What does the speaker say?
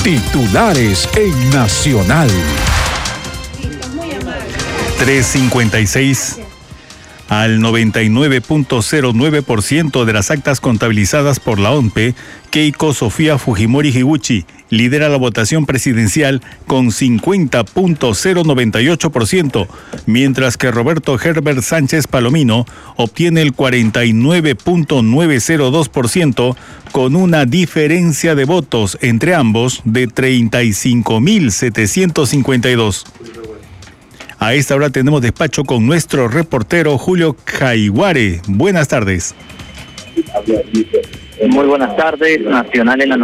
Titulares en Nacional. 356. Al 99.09% de las actas contabilizadas por la ONPE, Keiko Sofía Fujimori Higuchi lidera la votación presidencial con 50.098%, mientras que Roberto Herbert Sánchez Palomino obtiene el 49.902%, con una diferencia de votos entre ambos de 35.752. A esta hora tenemos despacho con nuestro reportero Julio Jaiguare. Buenas tardes. Muy buenas tardes, Nacional en la